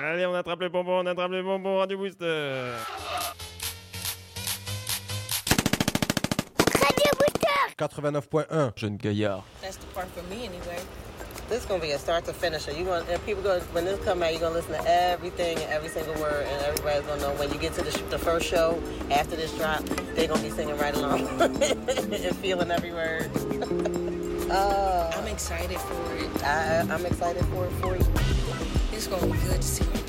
Allez, on attrape les bonbons, Radio Booster. Radio Booster 89.1. Jeune gaillard. That's the part for me anyway. This is gonna be a start to finish. When this come out, you're gonna listen to everything, every single word, and everybody's gonna know when you get to the first show after this drop, they're gonna be singing right along and feeling every word. I'm excited for it. I'm excited for it for you. It's gonna be good to see my